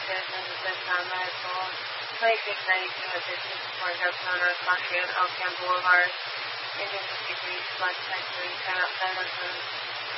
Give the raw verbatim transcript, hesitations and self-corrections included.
citizens of this non-medical twenty-six ninety-two at fifteen Support Downtown Country on Elkham Boulevard, Indian fifty-three, Select Texas, turn outside of